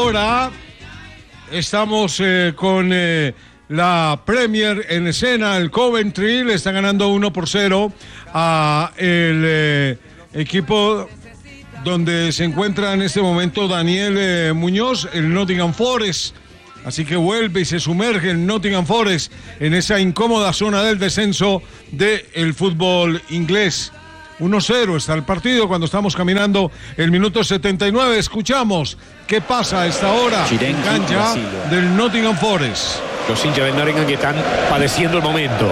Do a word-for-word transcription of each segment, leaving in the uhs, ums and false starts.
hora estamos eh, con eh, la Premier en escena. El Coventry le está ganando uno por cero a el eh, equipo donde se encuentra en este momento Daniel eh, Muñoz, el Nottingham Forest. Así que vuelve y se sumerge el Nottingham Forest en esa incómoda zona del descenso del fútbol inglés. uno cero está el partido cuando estamos caminando el minuto setenta y nueve. Escuchamos qué pasa a esta hora en cancha del Nottingham Forest. Los hinchas del Nottingham que están padeciendo el momento.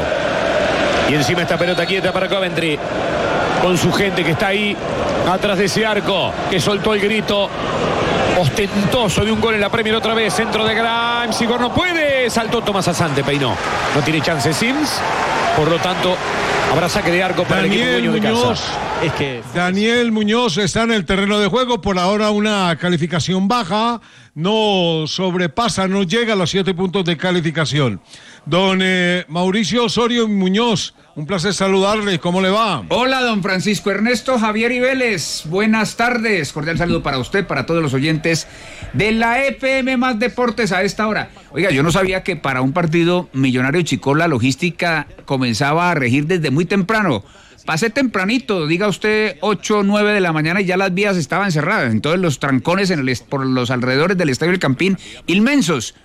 Y encima esta pelota quieta para Coventry, con su gente que está ahí atrás de ese arco, que soltó el grito ostentoso de un gol en la Premier otra vez. Centro de Grimes, Igor no puede. Saltó Tomás Asante, peinó. No tiene chance Sims. Por lo tanto, habrá saque de arco para Daniel el equipo dueño Muñoz, de casa. Es que... Daniel Muñoz está en el terreno de juego. Por ahora una calificación baja. No sobrepasa, no llega a los siete puntos de calificación. Don eh, Mauricio Osorio Muñoz, un placer saludarle. ¿Cómo le va? Hola, don Francisco Ernesto Javier y Vélez. Buenas tardes. Cordial saludo para usted, para todos los oyentes de la F M Más Deportes a esta hora. Oiga, yo no sabía que para un partido Millonario Chico la logística comenzaba a regir desde muy temprano. Pasé tempranito, diga usted ocho o nueve de la mañana y ya las vías estaban cerradas. Entonces los trancones en el, por los alrededores del Estadio El Campín, inmensos.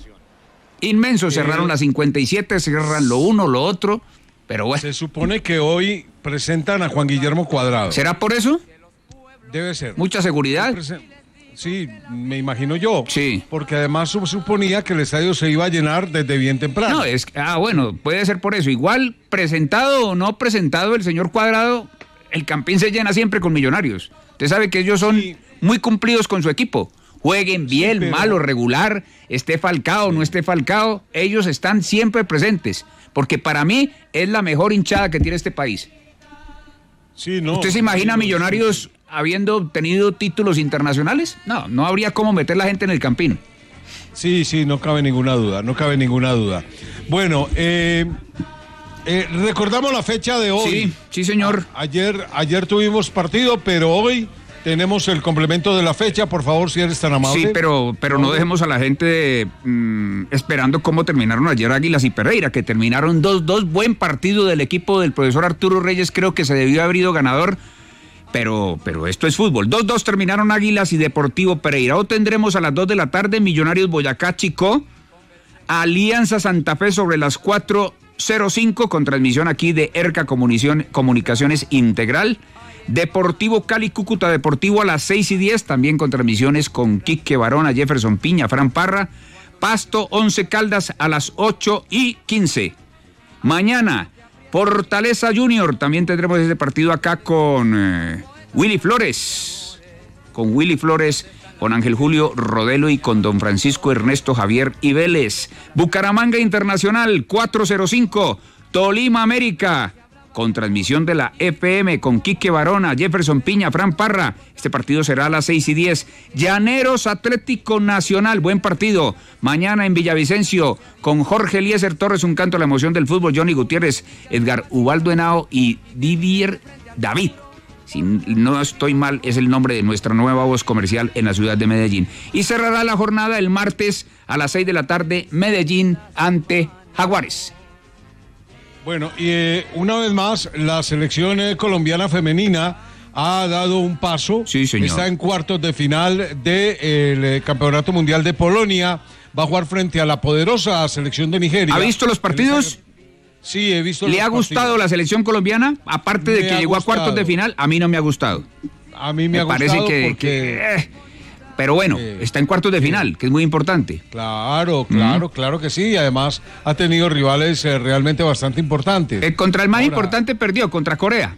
Inmensos, cerraron las cincuenta y siete, cierran lo uno, lo otro, pero bueno. Se supone que hoy presentan a Juan Guillermo Cuadrado. ¿Será por eso? Debe ser. ¿Mucha seguridad? Sí, me imagino yo. Sí. Porque además suponía que el estadio se iba a llenar desde bien temprano. No, es ah, bueno, puede ser por eso. Igual, presentado o no presentado el señor Cuadrado, el Campín se llena siempre con Millonarios. Usted sabe que ellos son sí. muy cumplidos con su equipo. Jueguen bien, sí, pero... malo, regular, esté Falcao, sí. no esté Falcao, ellos están siempre presentes. Porque para mí es la mejor hinchada que tiene este país. Sí, no. ¿Usted se imagina sí, Millonarios sí. habiendo obtenido títulos internacionales? No, no habría cómo meter la gente en el Campín. Sí, sí, no cabe ninguna duda, no cabe ninguna duda. Bueno, eh, eh, recordamos la fecha de hoy. Sí, sí, señor. A, ayer, ayer tuvimos partido, pero hoy tenemos el complemento de la fecha, por favor, si eres tan amable. Sí, pero, pero no dejemos a la gente mmm, esperando cómo terminaron ayer Águilas y Pereira, que terminaron dos dos, buen partido del equipo del profesor Arturo Reyes, creo que se debió haber ido ganador, pero, pero esto es fútbol. dos dos terminaron Águilas y Deportivo Pereira. Hoy tendremos a las dos de la tarde Millonarios Boyacá Chicó, Alianza Santa Fe sobre las cuatro cero cinco, con transmisión aquí de Erca Comunicaciones Integral. Deportivo Cali Cúcuta Deportivo a las seis y diez, también con transmisiones con Quique Barona, Jefferson Piña, Fran Parra. Pasto Once Caldas a las ocho y quince. Mañana, Fortaleza Junior, también tendremos ese partido acá con eh, Willy Flores, con Willy Flores, con Ángel Julio Rodelo y con don Francisco Ernesto Javier y Vélez. Bucaramanga Internacional, cuatro cero cinco, Tolima América, con transmisión de la F M, con Quique Barona, Jefferson Piña, Fran Parra. Este partido será a las seis y diez. Llaneros Atlético Nacional, buen partido. Mañana en Villavicencio, con Jorge Eliezer Torres, un canto a la emoción del fútbol, Johnny Gutiérrez, Edgar Ubaldo Henao y Didier David. Si no estoy mal, es el nombre de nuestra nueva voz comercial en la ciudad de Medellín. Y cerrará la jornada el martes a las seis de la tarde, Medellín ante Jaguares. Bueno, y eh, una vez más, la selección eh, colombiana femenina ha dado un paso. Sí, señor. Está en cuartos de final del de, eh, Campeonato Mundial de Polonia. Va a jugar frente a la poderosa selección de Nigeria. ¿Ha visto los partidos? Sí, he visto. ¿Le ha gustado partidos. La selección colombiana? Aparte de me que llegó gustado. a cuartos de final, a mí no me ha gustado. A mí me, me ha parece gustado que, porque... que eh, pero bueno, eh, está en cuartos de final, que es muy importante. Claro, claro, mm. claro que sí. Y además ha tenido rivales eh, realmente bastante importantes. Eh, contra el más Ahora, importante perdió, contra Corea.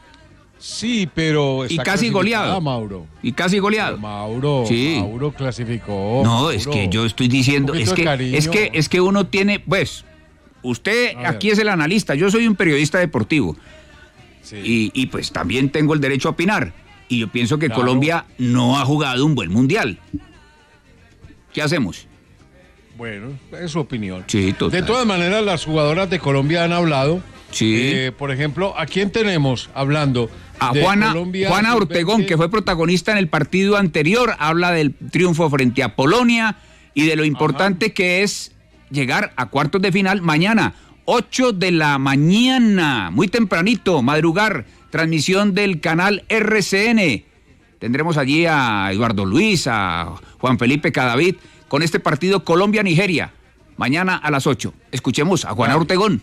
Sí, pero... Y casi goleado. Mauro. Y casi goleado. Pero Mauro, sí. Mauro clasificó. No, Mauro. Es que yo estoy diciendo, es que, es que es que uno tiene, pues, usted aquí es el analista, yo soy un periodista deportivo. Sí. Y, y pues también tengo el derecho a opinar. Y yo pienso que claro. Colombia no ha jugado un buen mundial. ¿Qué hacemos? Bueno, es su opinión. Sí, total. De todas maneras, las jugadoras de Colombia han hablado. Sí. Eh, por ejemplo, ¿a quién tenemos hablando? A Juana, Juana Ortegón, que fue protagonista en el partido anterior, habla del triunfo frente a Polonia y de lo importante Ajá. que es llegar a cuartos de final mañana, ocho de la mañana, muy tempranito, madrugar, transmisión del canal R C N. Tendremos allí a Eduardo Luis, a Juan Felipe Cadavid, con este partido Colombia-Nigeria, mañana a las ocho. Escuchemos a Juana Ortegón.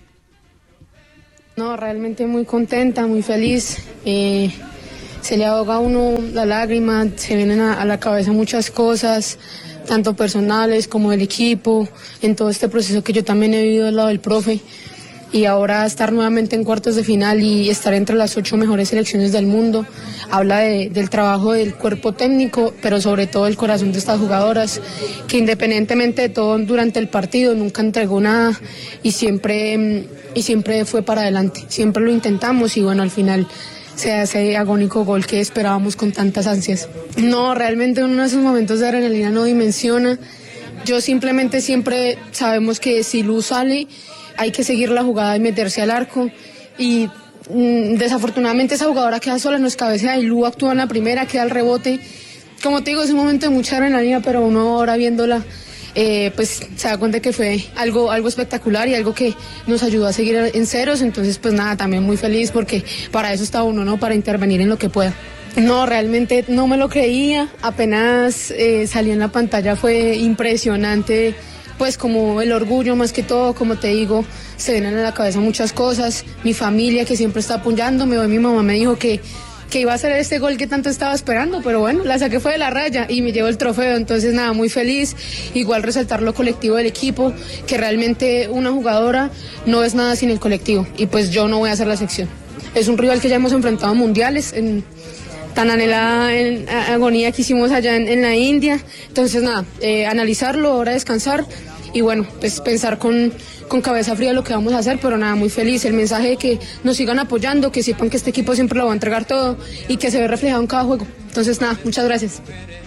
No, realmente muy contenta, muy feliz. Eh, se le ahoga a uno la lágrima, se vienen a, a la cabeza muchas cosas, tanto personales como del equipo, en todo este proceso que yo también he vivido al lado del profe. Y ahora estar nuevamente en cuartos de final y estar entre las ocho mejores selecciones del mundo, habla de, del trabajo del cuerpo técnico, pero sobre todo el corazón de estas jugadoras, que independientemente de todo durante el partido nunca entregó nada y siempre, y siempre fue para adelante, siempre lo intentamos y bueno, al final se hace agónico gol que esperábamos con tantas ansias. No, realmente uno de esos momentos de adrenalina no dimensiona, yo simplemente siempre sabemos que si Luz sale, hay que seguir la jugada y meterse al arco y mmm, desafortunadamente esa jugadora queda sola, nos cabecea y Lu actúa en la primera, queda el rebote. Como te digo, es un momento de mucha adrenalina, pero uno ahora viéndola eh, pues se da cuenta que fue algo, algo espectacular y algo que nos ayudó a seguir en ceros, entonces pues nada, también muy feliz porque para eso está uno, ¿no? Para intervenir en lo que pueda. No, realmente no me lo creía, apenas eh, salí en la pantalla fue impresionante. Pues como el orgullo más que todo, como te digo, se vienen a la cabeza muchas cosas, mi familia que siempre está apoyándome, hoy mi mamá me dijo que, que iba a ser este gol que tanto estaba esperando, pero bueno, la saqué fue de la raya y me llevo el trofeo, entonces nada, muy feliz, igual resaltar lo colectivo del equipo, que realmente una jugadora no es nada sin el colectivo y pues yo no voy a hacer la sección. Es un rival que ya hemos enfrentado en mundiales, en tan anhelada en, a, agonía que hicimos allá en, en la India, entonces nada, eh, analizarlo, ahora descansar y bueno, pues pensar con, con cabeza fría lo que vamos a hacer, pero nada, muy feliz, el mensaje de que nos sigan apoyando, que sepan que este equipo siempre lo va a entregar todo y que se ve reflejado en cada juego, entonces nada, muchas gracias.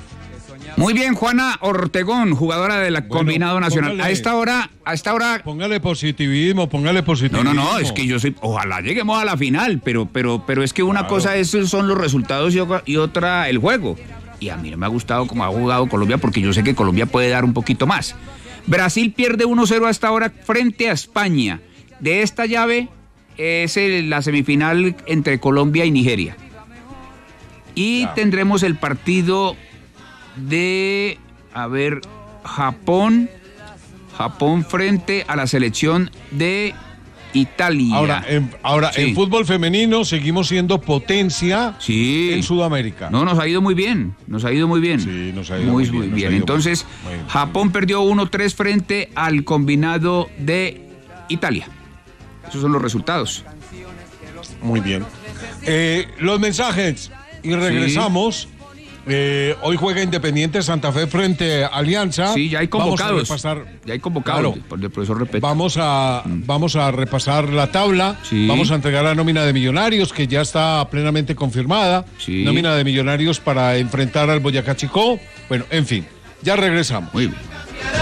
Muy bien, Juana Ortegón, jugadora del bueno, combinado nacional. Póngale, a esta hora, a esta hora. Póngale positivismo, póngale positivismo. No, no, no, es que yo soy, ojalá lleguemos a la final, pero, pero, pero es que una claro. cosa es, son los resultados y, y otra el juego. Y a mí no me ha gustado cómo ha jugado Colombia porque yo sé que Colombia puede dar un poquito más. Brasil pierde uno cero hasta ahora frente a España. De esta llave es el, la semifinal entre Colombia y Nigeria. Y claro. tendremos el partido de, a ver, Japón, Japón frente a la selección de Italia. Ahora, en, ahora sí. en fútbol femenino seguimos siendo potencia sí. en Sudamérica. No, nos ha ido muy bien, nos ha ido muy bien. Sí, nos ha ido muy, muy bien. Muy bien. Entonces, muy bien. Japón perdió uno tres frente al combinado de Italia. Esos son los resultados. Muy bien. Eh, los mensajes y regresamos. Sí. Eh, hoy juega Independiente Santa Fe frente a Alianza. Sí, ya hay convocados. Vamos a repasar, ya hay convocados claro, por el profesor Repeto. Vamos a, mm. vamos a repasar la tabla. Sí. Vamos a entregar la nómina de Millonarios, que ya está plenamente confirmada. Sí. Nómina de Millonarios para enfrentar al Boyacá Chicó. Bueno, en fin, ya regresamos. Muy bien.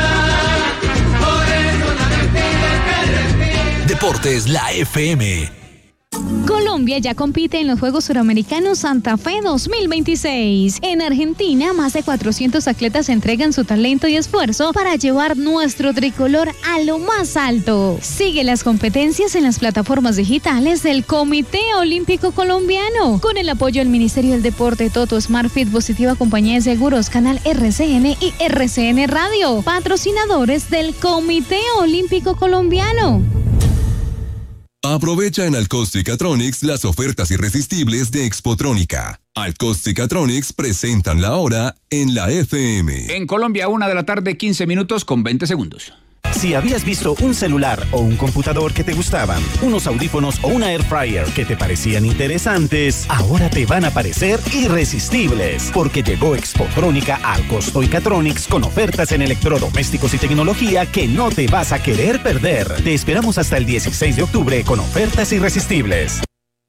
Deportes, la F M. Colombia ya compite en los Juegos Suramericanos Santa Fe dos mil veintiséis. En Argentina, más de cuatrocientos atletas entregan su talento y esfuerzo para llevar nuestro tricolor a lo más alto. Sigue las competencias en las plataformas digitales del Comité Olímpico Colombiano. Con el apoyo del Ministerio del Deporte, Toto, SmartFit, Positiva Compañía de Seguros, Canal R C N y R C N Radio. Patrocinadores del Comité Olímpico Colombiano. Aprovecha en Alcostic-Atronics las ofertas irresistibles de Expotrónica. Alcostic-Atronics presentan la hora en la F M. En Colombia, una de la tarde, quince minutos con veinte segundos. Si habías visto un celular o un computador que te gustaban, unos audífonos o una air fryer que te parecían interesantes, ahora te van a parecer irresistibles, porque llegó Expotrónica al Costoicatronics con ofertas en electrodomésticos y tecnología que no te vas a querer perder. Te esperamos hasta el dieciséis de octubre con ofertas irresistibles.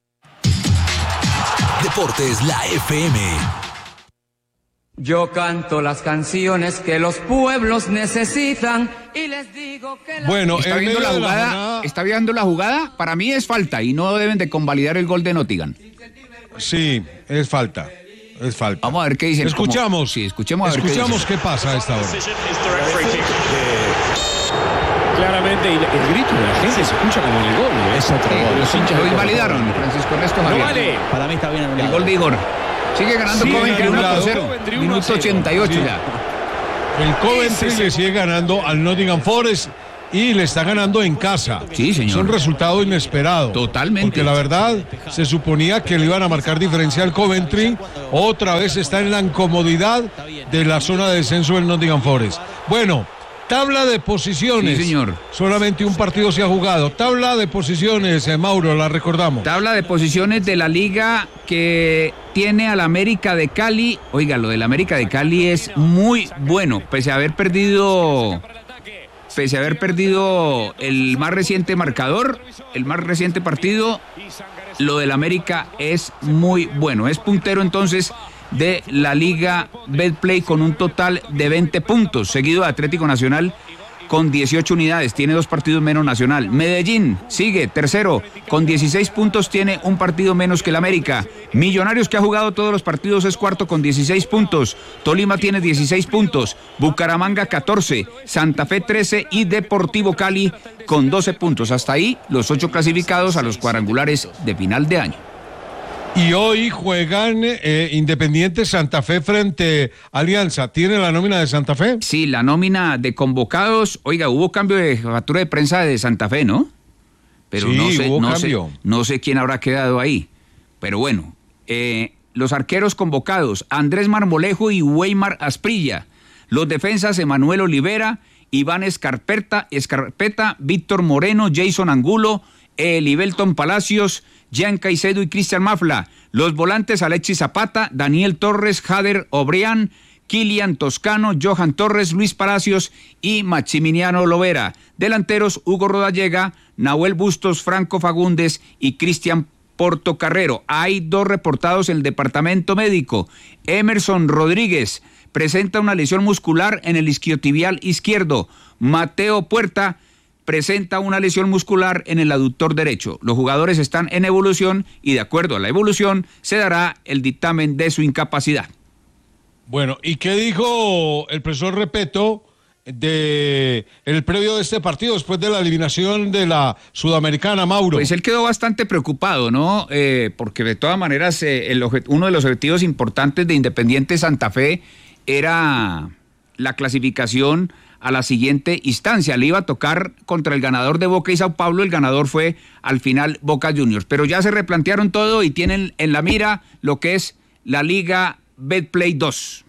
Deportes, la F M. Yo canto las canciones que los pueblos necesitan y les digo que la... Bueno, está viendo la jugada, la está viendo la jugada, para mí es falta y no deben de convalidar el gol de Nottingham. Sí, es falta. Es falta. Vamos a ver qué dicen. Escuchamos. Como, sí, escuchemos a ver escuchamos qué, qué pasa a esta hora. Claramente, y el grito de la gente se escucha como en el gol. ¿eh? Es otro gol. Los hinchas lo invalidaron, Francisco Ernesto Javier. No vale. Para mí está bien anulado. El gol de Igor. Sigue ganando Sigue Coventry uno por cero. Coventry Minuto uno a cero. ochenta y ocho Sí. ya. El Coventry le sigue ganando al Nottingham Forest y le está ganando en casa. Sí, señor. Es un resultado inesperado. Totalmente. Porque la verdad se suponía que le iban a marcar diferencia al Coventry. Otra vez está en la incomodidad de la zona de descenso del Nottingham Forest. Bueno, tabla de posiciones. Sí, señor. Solamente un partido se ha jugado. Tabla de posiciones, eh, Mauro, la recordamos. Tabla de posiciones de la liga que tiene al América de Cali. Oiga, lo del América de Cali es muy bueno, pese a haber perdido... Pese a haber perdido el más reciente marcador, el más reciente partido, lo del América es muy bueno. Es puntero entonces de la Liga Betplay con un total de veinte puntos, seguido de Atlético Nacional con dieciocho unidades, tiene dos partidos menos Nacional. Medellín sigue tercero con dieciséis puntos, tiene un partido menos que el América. Millonarios, que ha jugado todos los partidos, es cuarto con dieciséis puntos. Tolima tiene dieciséis puntos, Bucaramanga catorce, Santa Fe trece y Deportivo Cali con doce puntos. Hasta ahí los ocho clasificados a los cuadrangulares de final de año. Y hoy juegan eh, Independiente Santa Fe frente a Alianza. ¿Tiene la nómina de Santa Fe? Sí, la nómina de convocados. Oiga, hubo cambio de jefatura de prensa de Santa Fe, ¿no? Pero sí, no sé, hubo no cambio. sé, no sé quién habrá quedado ahí. Pero bueno, eh, los arqueros convocados, Andrés Marmolejo y Weimar Asprilla. Los defensas, Emanuel Olivera, Iván Escarpeta, Escarpeta, Víctor Moreno, Jason Angulo, Elibelton Palacios, Jean Caicedo y Cristian Mafla. Los volantes, Alexis Zapata, Daniel Torres, Jader Obrián, Kilian Toscano, Johan Torres, Luis Palacios y Maximiliano Lovera. Delanteros, Hugo Rodallega, Nahuel Bustos, Franco Fagundes y Cristian Portocarrero. Hay dos reportados en el departamento médico. Emerson Rodríguez presenta una lesión muscular en el isquiotibial izquierdo. Mateo Puerta presenta una lesión muscular en el aductor derecho. Los jugadores están en evolución y de acuerdo a la evolución se dará el dictamen de su incapacidad. Bueno, ¿y qué dijo el profesor Repeto de el previo de este partido después de la eliminación de la Sudamericana, Mauro? Pues él quedó bastante preocupado, ¿no? Eh, porque de todas maneras eh, el obje- uno de los objetivos importantes de Independiente Santa Fe era la clasificación a la siguiente instancia. Le iba a tocar contra el ganador de Boca y Sao Paulo. El ganador fue al final Boca Juniors. Pero ya se replantearon todo y tienen en la mira lo que es la Liga Betplay dos.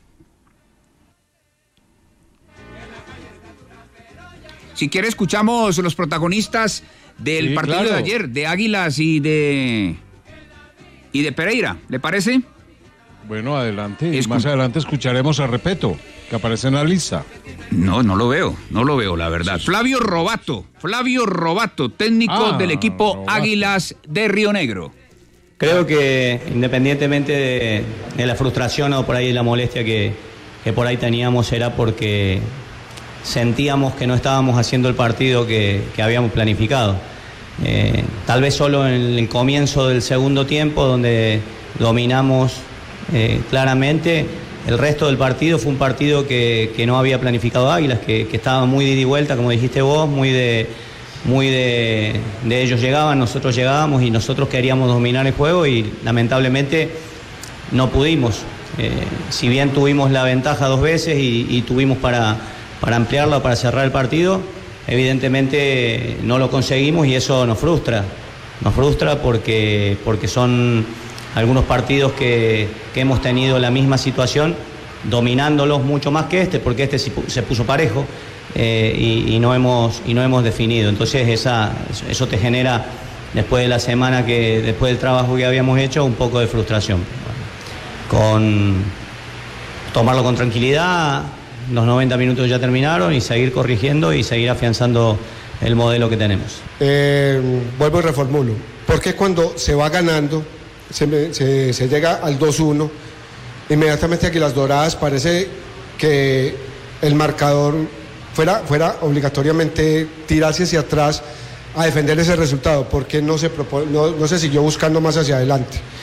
Si quiere escuchamos los protagonistas del Sí, partido claro. de ayer, de Águilas y de y de Pereira, ¿le parece? Bueno, adelante. Y Escu- más adelante escucharemos a Repeto, que aparece en la lista. No, no lo veo, no lo veo, la verdad. Flavio Robato, Flavio Robato, técnico Ah, del equipo Robato. Águilas de Río Negro. Creo que independientemente de, de la frustración o por ahí la molestia que, que por ahí teníamos, era porque sentíamos que no estábamos haciendo el partido que, que habíamos planificado. Eh, tal vez solo en el comienzo del segundo tiempo, donde dominamos eh, claramente, el resto del partido fue un partido que, que no había planificado Águilas, que, que estaba muy de ida y vuelta, como dijiste vos, muy de... muy de, de ellos llegaban, nosotros llegábamos y nosotros queríamos dominar el juego y lamentablemente no pudimos. Eh, si bien tuvimos la ventaja dos veces y, y tuvimos para, para ampliarla, para cerrar el partido, evidentemente no lo conseguimos y eso nos frustra. Nos frustra porque, porque son algunos partidos que, que hemos tenido la misma situación, dominándolos mucho más que este, porque este se puso parejo. Eh, y, y no hemos y no hemos definido. Entonces esa, eso te genera, después de la semana que después del trabajo que habíamos hecho, un poco de frustración. Con tomarlo con tranquilidad, los noventa minutos ya terminaron y seguir corrigiendo y seguir afianzando el modelo que tenemos. Eh, vuelvo y reformulo. Porque cuando se va ganando, se, se, se llega al dos uno, inmediatamente aquí las Doradas parece que el marcador Fuera, fuera obligatoriamente tirarse hacia atrás a defender ese resultado, porque no se, propone, no, no se siguió buscando más hacia adelante.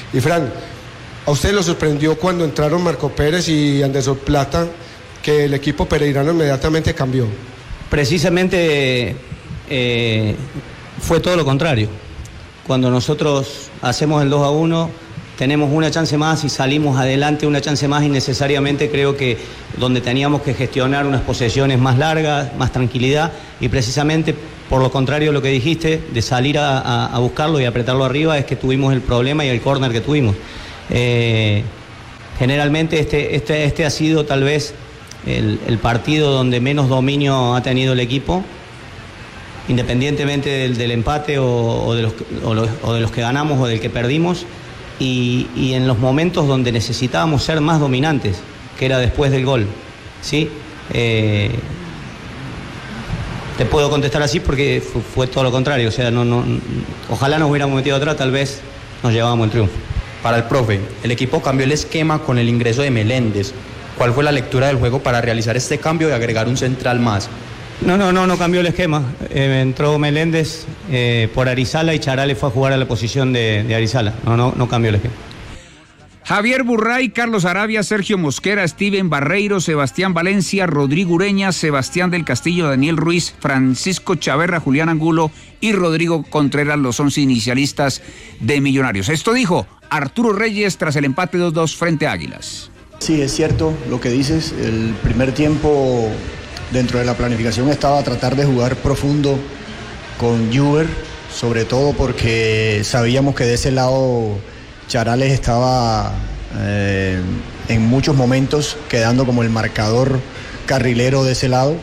Y Fran, ¿a usted lo sorprendió cuando entraron Marco Pérez y Anderson Plata que el equipo pereirano inmediatamente cambió? Precisamente eh, fue todo lo contrario. Cuando nosotros hacemos el dos a uno, tenemos una chance más y salimos adelante una chance más innecesariamente, creo que donde teníamos que gestionar unas posesiones más largas, más tranquilidad, y precisamente por lo contrario lo que dijiste, de salir a, a, a buscarlo y apretarlo arriba, es que tuvimos el problema y el córner que tuvimos. Eh, generalmente este, este, este ha sido tal vez el, el partido donde menos dominio ha tenido el equipo, independientemente del, del empate o, o, de los, o, los, o de los que ganamos o del que perdimos, y, y en los momentos donde necesitábamos ser más dominantes, que era después del gol, ¿sí? Eh, te puedo contestar así porque fue, fue todo lo contrario, o sea, no, no, ojalá nos hubiéramos metido atrás, tal vez nos llevábamos el triunfo. Para el profe, el equipo cambió el esquema con el ingreso de Meléndez. ¿Cuál fue la lectura del juego para realizar este cambio y agregar un central más? No, no, no, no cambió el esquema. Eh, entró Meléndez eh, por Arizala y Charale fue a jugar a la posición de, de Arizala. No, no, no cambió el esquema. Javier Burray, Carlos Arabia, Sergio Mosquera, Steven Barreiro, Sebastián Valencia, Rodrigo Ureña, Sebastián del Castillo, Daniel Ruiz, Francisco Chaverra, Julián Angulo y Rodrigo Contreras, los once inicialistas de Millonarios. Esto dijo Arturo Reyes tras el empate dos dos frente a Águilas. Sí, es cierto lo que dices. El primer tiempo dentro de la planificación estaba a tratar de jugar profundo con Juber, sobre todo porque sabíamos que de ese lado Charales estaba eh, en muchos momentos quedando como el marcador carrilero de ese lado.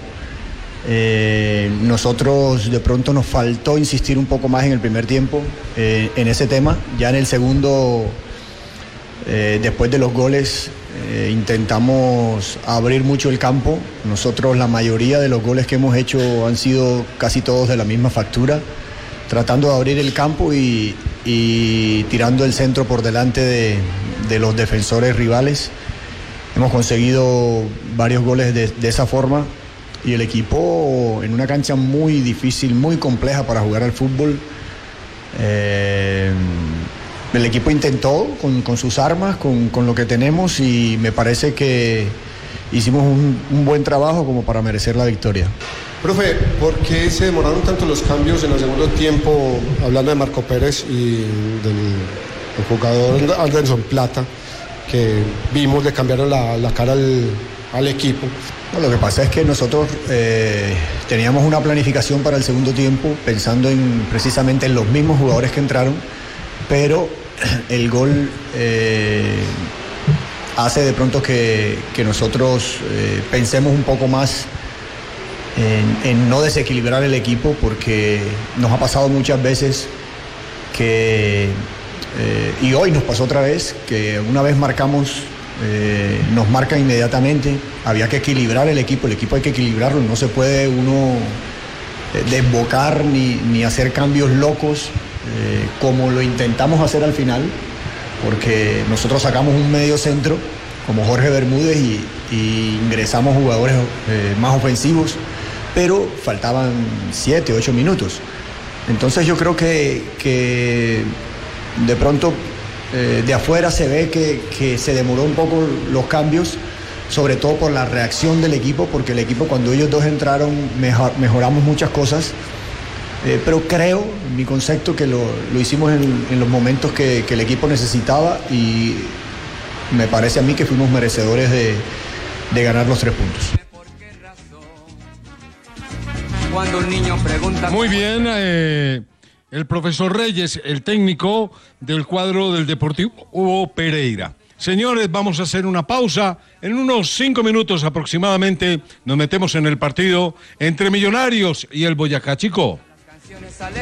Eh, nosotros de pronto nos faltó insistir un poco más en el primer tiempo eh, en ese tema. Ya en el segundo, eh, después de los goles, eh, intentamos abrir mucho el campo. Nosotros la mayoría de los goles que hemos hecho han sido casi todos de la misma factura, tratando de abrir el campo y, y tirando el centro por delante de, de los defensores rivales. Hemos conseguido varios goles de, de esa forma. Y el equipo en una cancha muy difícil, muy compleja para jugar al fútbol. Eh, el equipo intentó con, con sus armas, con, con lo que tenemos, y me parece que hicimos un, un buen trabajo como para merecer la victoria. Profe, ¿por qué se demoraron tanto los cambios en el segundo tiempo, hablando de Marco Pérez y del, del jugador Anderson Plata, que vimos le cambiaron la, la cara al, al equipo? Lo que pasa es que nosotros eh, teníamos una planificación para el segundo tiempo pensando en precisamente en los mismos jugadores que entraron, pero el gol eh, hace de pronto que, que nosotros eh, pensemos un poco más en, en no desequilibrar el equipo, porque nos ha pasado muchas veces que, eh, y hoy nos pasó otra vez, que una vez marcamos, Eh, nos marcan inmediatamente. Había que equilibrar el equipo, el equipo hay que equilibrarlo, no se puede uno eh, desbocar ni, ni hacer cambios locos eh, como lo intentamos hacer al final, porque nosotros sacamos un medio centro como Jorge Bermúdez y, y ingresamos jugadores eh, más ofensivos, pero faltaban siete, ocho minutos. Entonces yo creo que, que de pronto Eh, de afuera se ve que, que se demoró un poco los cambios, sobre todo por la reacción del equipo, porque el equipo cuando ellos dos entraron mejor, mejoramos muchas cosas, eh, pero creo, en mi concepto, que lo, lo hicimos en, en los momentos que, que el equipo necesitaba, y me parece a mí que fuimos merecedores de, de ganar los tres puntos. Cuando un niño pregunta... Muy bien, eh... el profesor Reyes, el técnico del cuadro del Deportivo Pereira. Señores, vamos a hacer una pausa. En unos cinco minutos aproximadamente nos metemos en el partido entre Millonarios y el Boyacá Chico.